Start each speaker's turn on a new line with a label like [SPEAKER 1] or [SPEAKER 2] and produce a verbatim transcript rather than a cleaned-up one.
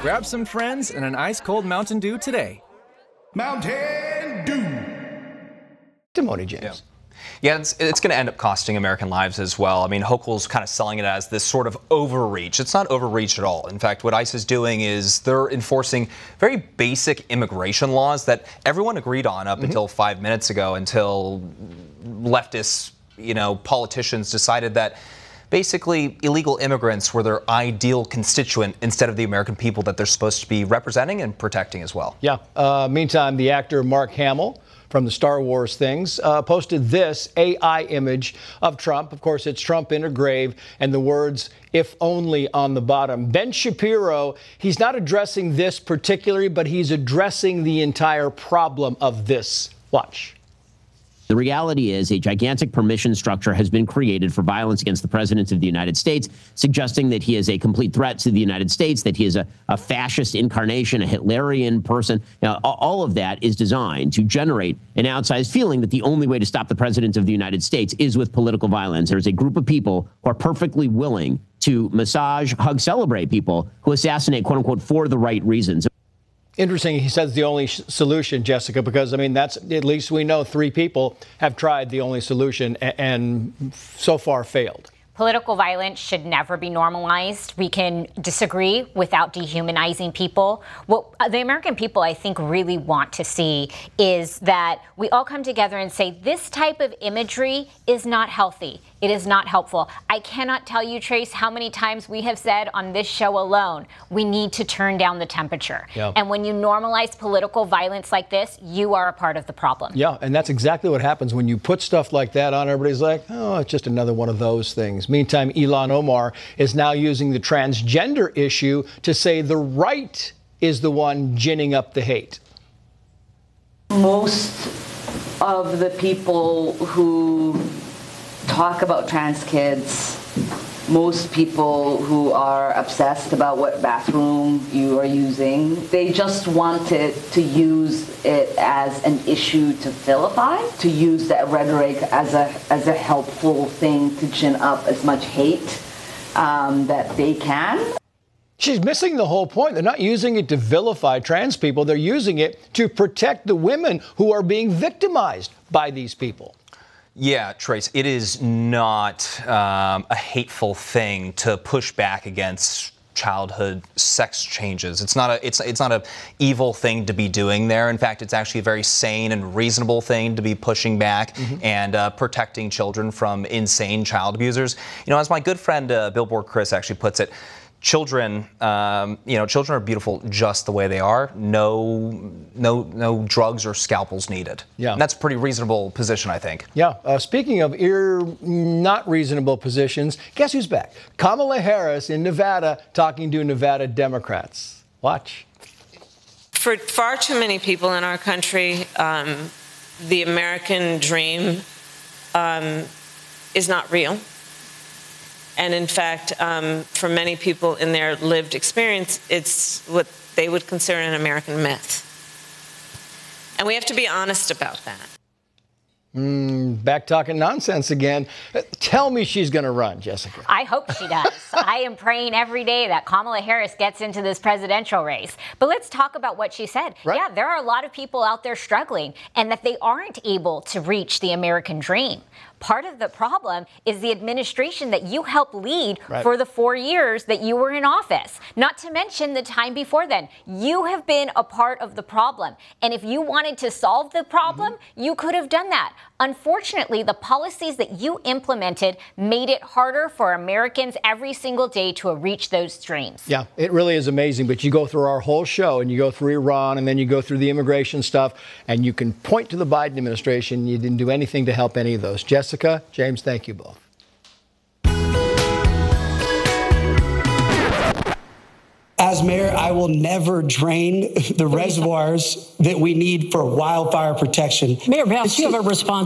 [SPEAKER 1] Grab some friends and an ice-cold Mountain Dew today.
[SPEAKER 2] Mountain Dew.
[SPEAKER 3] Timoni James.
[SPEAKER 4] Yeah. Yeah, it's, it's going to end up costing American lives as well. I mean, Hochul's kind of selling it as this sort of overreach. It's not overreach at all. In fact, what ICE is doing is they're enforcing very basic immigration laws that everyone agreed on up mm-hmm. until five minutes ago, until leftists, you know, politicians decided that basically illegal immigrants were their ideal constituent instead of the American people that they're supposed to be representing and protecting as well.
[SPEAKER 3] Yeah. Uh, meantime, the actor Mark Hamill from the Star Wars things, uh, posted this A I image of Trump. Of course, it's Trump in a grave and the words, "if only," on the bottom. Ben Shapiro, he's not addressing this particularly, but he's addressing the entire problem of this. Watch.
[SPEAKER 5] The reality is a gigantic permission structure has been created for violence against the president of the United States, suggesting that he is a complete threat to the United States, that he is a, a fascist incarnation, a Hitlerian person. Now, all of that is designed to generate an outsized feeling that the only way to stop the president of the United States is with political violence. There's a group of people who are perfectly willing to massage, hug, celebrate people who assassinate, quote unquote, for the right reasons.
[SPEAKER 3] Interesting, he says the only sh- solution, Jessica, because, I mean, that's at least we know three people have tried the only solution and, and so far failed.
[SPEAKER 6] Political violence should never be normalized. We can disagree without dehumanizing people. What the American people, I think, really want to see is that we all come together and say this type of imagery is not healthy. It is not helpful. I cannot tell you, Trace, how many times we have said on this show alone, we need to turn down the temperature. Yeah. And when you normalize political violence like this, you are a part of the problem.
[SPEAKER 3] Yeah, and that's exactly what happens when you put stuff like that on. Everybody's like, oh, it's just another one of those things. Meantime, Ilhan Omar is now using the transgender issue to say the right is the one ginning up the hate.
[SPEAKER 7] Most of the people who talk about trans kids, most people who are obsessed about what bathroom you are using, they just wanted to use it as an issue to vilify, to use that rhetoric as a as a helpful thing to gin up as much hate um, that they can.
[SPEAKER 3] She's missing the whole point. They're not using it to vilify trans people. They're using it to protect the women who are being victimized by these people.
[SPEAKER 4] Yeah, Trace, it is not um, a hateful thing to push back against childhood sex changes. It's not a it's it's not a evil thing to be doing there. In fact, it's actually a very sane and reasonable thing to be pushing back mm-hmm. and uh, protecting children from insane child abusers. You know, as my good friend uh, Billboard Chris actually puts it, children, um, you know, children are beautiful just the way they are. No, no, no drugs or scalpels needed. Yeah, and that's a pretty reasonable position, I think.
[SPEAKER 3] Yeah. Uh, speaking of ir- not reasonable positions, guess who's back? Kamala Harris in Nevada talking to Nevada Democrats. Watch.
[SPEAKER 8] For far too many people in our country, um, the American dream um, is not real. And in fact, um, for many people in their lived experience, it's what they would consider an American myth. And we have to be honest about that.
[SPEAKER 3] Mm, back talking nonsense again. Uh, tell me she's going to run, Jessica.
[SPEAKER 6] I hope she does. I am praying every day that Kamala Harris gets into this presidential race. But let's talk about what she said. Right. Yeah, there are a lot of people out there struggling and that they aren't able to reach the American dream. Part of the problem is the administration that you helped lead right. for the four years that you were in office. Not to mention the time before then. You have been a part of the problem. And if you wanted to solve the problem, mm-hmm. you could have done that. Unfortunately, the policies that you implemented made it harder for Americans every single day to reach those dreams.
[SPEAKER 3] Yeah, it really is amazing. But you go through our whole show and you go through Iran and then you go through the immigration stuff and you can point to the Biden administration. You didn't do anything to help any of those. Jessica, James, thank you both.
[SPEAKER 9] As mayor, I will never drain the reservoirs that we need for wildfire protection.
[SPEAKER 10] Mayor Pence, you have a responsibility.